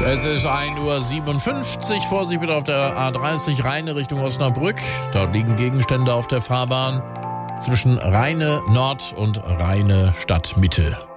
Es ist 1:57 Uhr. Vorsicht bitte auf der A30 Rheine Richtung Osnabrück. Dort liegen Gegenstände auf der Fahrbahn zwischen Rheine Nord und Rheine Stadtmitte.